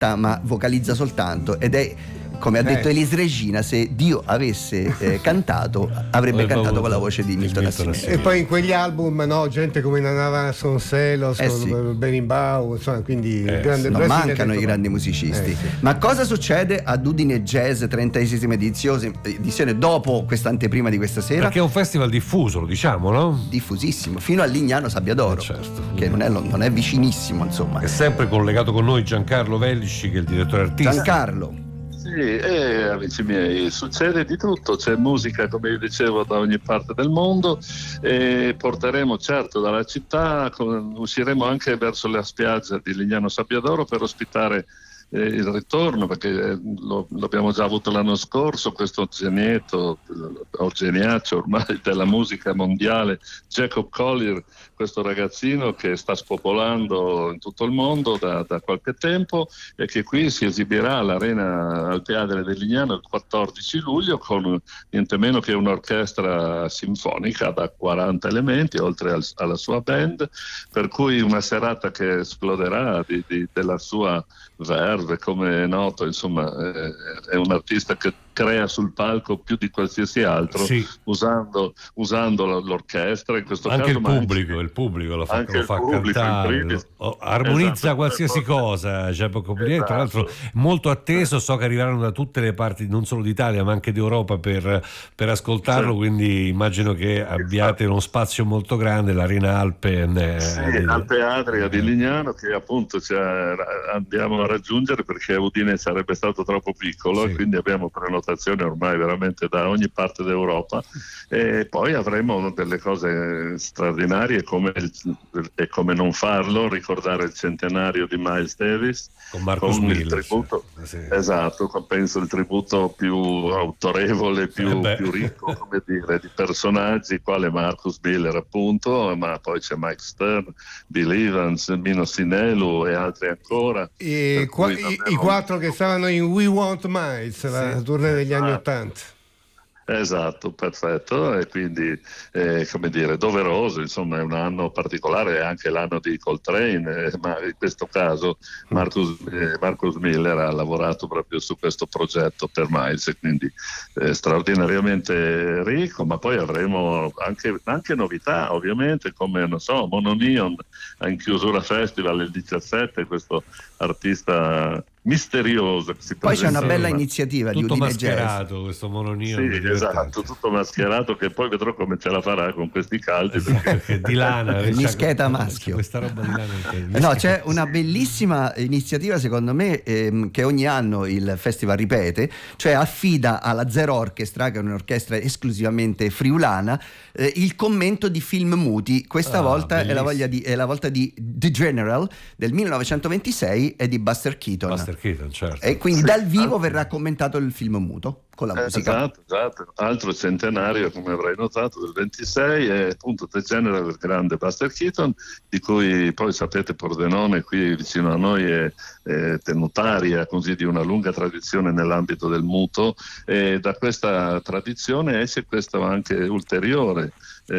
canta ma vocalizza soltanto, ed è, come ha detto Elis Regina, se Dio avesse cantato avrebbe cantato con la voce di Milton Nascimento. E poi in quegli album, no, gente come Nana Sonselos, sì. Berimbau, insomma, quindi grande, non mancano i grandi musicisti. Sì. Ma cosa succede ad Udine Jazz 36esima edizione dopo questa anteprima di questa sera? Perché è un festival diffuso, lo diciamo, no? Diffusissimo, fino a Lignano Sabbiadoro, certo. che non è vicinissimo, insomma. È sempre collegato con noi Giancarlo Vellisci, che è il direttore artistico. Giancarlo. Sì, amici miei, succede di tutto, c'è musica, come vi dicevo, da ogni parte del mondo, e porteremo certo dalla città, usciremo anche verso la spiaggia di Lignano Sabbiadoro per ospitare il ritorno, perché l'abbiamo già avuto l'anno scorso, questo genietto o geniaccio ormai della musica mondiale, Jacob Collier, questo ragazzino che sta spopolando in tutto il mondo da qualche tempo, e che qui si esibirà all'Arena Alpeadre del Lignano il 14 luglio con niente meno che un'orchestra sinfonica da 40 elementi, oltre alla sua band, per cui una serata che esploderà della sua verve, come è noto, insomma, è un artista che crea sul palco più di qualsiasi altro, sì, usando l'orchestra, in questo anche caso, il pubblico lo fa cantare, armonizza, esatto, qualsiasi cosa. Jacob Collier, esatto, tra l'altro molto atteso, so che arriveranno da tutte le parti, non solo d'Italia ma anche d'Europa per ascoltarlo, sì. Quindi immagino che abbiate uno spazio molto grande, l'Arena Alpe Alpe Adria di Lignano, che appunto andiamo a raggiungere perché Udine sarebbe stato troppo piccolo, sì. E quindi abbiamo prenotazioni ormai veramente da ogni parte d'Europa, e poi avremo delle cose straordinarie e come non farlo, ricordare il centenario di Miles Davis con Marcus Miller, il tributo, sì. Esatto, penso il tributo più autorevole, più ricco, come dire, di personaggi, quale Marcus Miller appunto, ma poi c'è Mike Stern, Bill Evans, Mino Sinelu e altri ancora. I 4 che stavano in We Want Miles, la tournée degli anni '80. Esatto, perfetto, e quindi come dire, doveroso, insomma, è un anno particolare, è anche l'anno di Coltrane, ma in questo caso Marcus Miller ha lavorato proprio su questo progetto per Miles, e quindi straordinariamente ricco, ma poi avremo anche novità, ovviamente, come, non so, Mono Neon in chiusura festival il 17, questo artista misterioso. Poi c'è una bella iniziativa tutto di Udine mascherato, Jazz. questo Mono Neon. Sì, esatto, tutto mascherato, che poi vedrò come ce la farà con questi caldi, perché di lana, mischeta maschio, questa roba di lana. No, c'è una bellissima iniziativa, secondo me, che ogni anno il festival ripete, cioè affida alla Zero Orchestra, che è un'orchestra esclusivamente friulana, il commento di film muti. Questa volta è la volta di The General del 1926 e di Buster Keaton, certo. e quindi dal vivo verrà commentato il film muto con la musica. Esatto, altro centenario, come avrai notato, del 26, è appunto The General del grande Buster Keaton, di cui poi sapete Pordenone qui vicino a noi è tenutaria così di una lunga tradizione nell'ambito del muto, e da questa tradizione esce questa anche ulteriore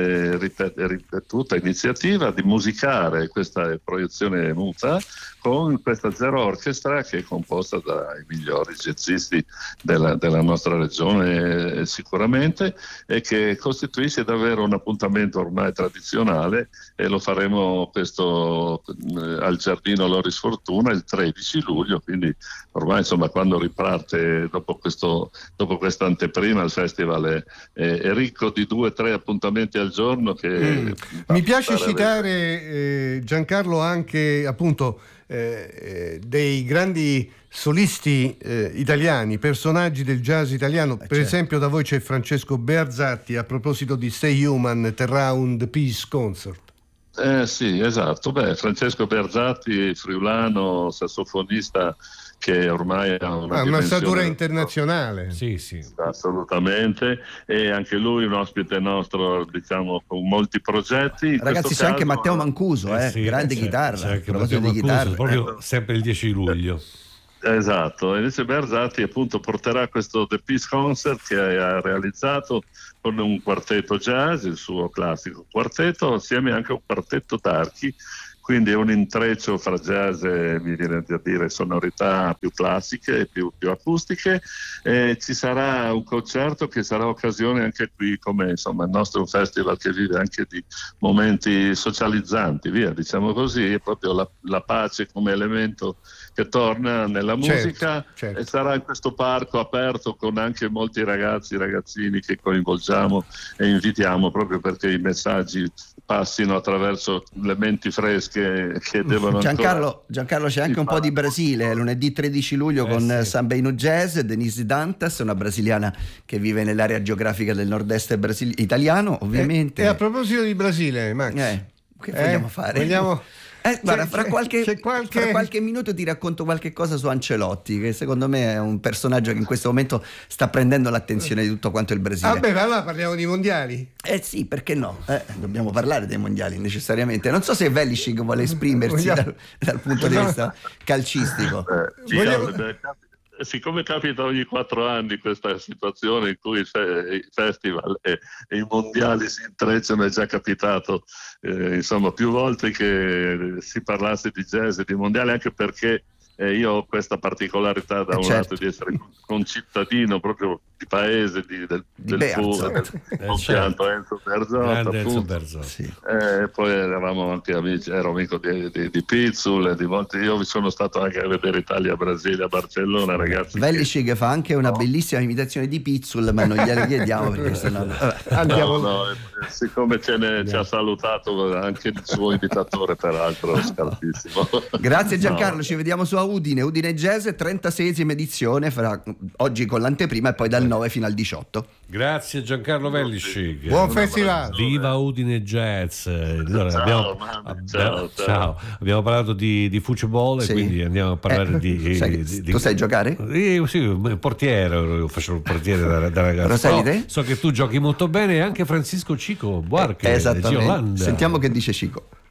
ripetuta iniziativa di musicare questa proiezione muta con questa Zero Orchestra, che è composta dai migliori jazzisti della nostra regione sicuramente, e che costituisce davvero un appuntamento ormai tradizionale, e lo faremo questo al Giardino Loris Fortuna il 13 luglio, quindi ormai, insomma, quando riparte dopo questa anteprima, il festival è ricco di 2-3 appuntamenti al giorno che mi piace citare Giancarlo anche appunto dei grandi solisti italiani, personaggi del jazz italiano, per esempio da voi c'è Francesco Bearzatti, a proposito di Stay Human, terrà un The Peace Concert. Sì, esatto. Francesco Bearzatti, friulano, sassofonista, che ormai ha una statura internazionale. Sì. Assolutamente, e anche lui un ospite nostro, diciamo, con molti progetti. Ragazzi, c'è anche Matteo Mancuso, grande chitarra. C'è anche Matteo Mancuso, proprio sempre il 10 luglio. Esatto, invece Bearzatti appunto porterà questo The Peace Concert che ha realizzato con un quartetto jazz, il suo classico quartetto, assieme anche a un quartetto d'archi quindi è un intreccio fra jazz e, mi viene da dire, sonorità più classiche e più acustiche. Ci sarà un concerto che sarà occasione anche qui, come insomma il nostro è un festival che vive anche di momenti socializzanti, via, diciamo così, è proprio la pace come elemento che torna nella musica, certo. E sarà in questo parco aperto con anche molti ragazzini che coinvolgiamo e invitiamo, proprio perché i messaggi passino attraverso le menti fresche che devono Giancarlo c'è anche un po' di Brasile, lunedì 13 luglio con Samba Inu Jazz, Denise Dantas, una brasiliana che vive nell'area geografica del nord-est italiano, ovviamente. E a proposito di Brasile, Max, che vogliamo fare? Guarda, fra qualche minuto ti racconto qualche cosa su Ancelotti, che secondo me è un personaggio che in questo momento sta prendendo l'attenzione di tutto quanto il Brasile. Vabbè, ma allora parliamo di mondiali? Sì, perché no? Dobbiamo parlare dei mondiali necessariamente. Non so se Velishig vuole esprimersi dal punto di vista calcistico. Siccome capita ogni 4 anni questa situazione in cui i festival e i mondiali si intrecciano, è già capitato insomma più volte che si parlasse di jazz e di mondiali, anche perché io ho questa particolarità da un lato di essere concittadino proprio di paese del compianto Enzo Berzot, sì. Poi eravamo anche amici, ero amico di Pizzul e di molti. Io sono stato anche a vedere Italia-Brasile a Barcellona, ragazzi. Velishig fa anche una bellissima imitazione di Pizzul, ma non gliela chiediamo perché sennò siccome ci ha salutato anche il suo imitatore, peraltro scaltissimo. Grazie Giancarlo, ci vediamo su Udine Jazz, 36esima edizione, oggi con l'anteprima e poi dal 9 fino al 18. Grazie Giancarlo Velishig. Buon festival. Viva Udine Jazz. Allora, ciao. Abbiamo parlato di football e quindi andiamo a parlare tu sai giocare? Sì, portiere, faccio il portiere da ragazzo. Rosalide? So che tu giochi molto bene, e anche Francisco Chico Buarque di Olanda. Sentiamo che dice Chico.